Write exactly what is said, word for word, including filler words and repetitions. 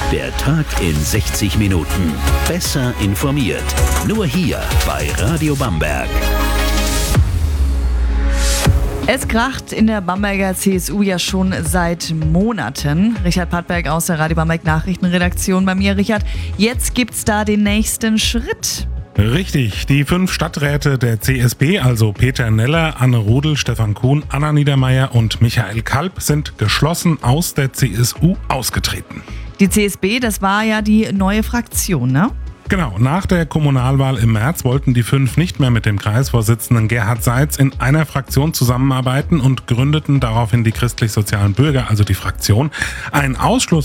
Der Tag in sechzig Minuten. Besser informiert. Nur hier bei Radio Bamberg. Es kracht in der Bamberger C S U ja schon seit Monaten. Richard Pattberg aus der Radio Bamberg Nachrichtenredaktion bei mir. Richard, jetzt gibt's da den nächsten Schritt. Richtig, die fünf Stadträte der C S B, also Peter Neller, Anne Rudel, Stefan Kuhn, Anna Niedermeyer und Michael Kalb, sind geschlossen aus der C S U ausgetreten. Die C S B, das war ja die neue Fraktion, ne? Genau, nach der Kommunalwahl im März wollten die fünf nicht mehr mit dem Kreisvorsitzenden Gerhard Seitz in einer Fraktion zusammenarbeiten und gründeten daraufhin die Christlich-Sozialen Bürger, also die Fraktion. Ein Ausschluss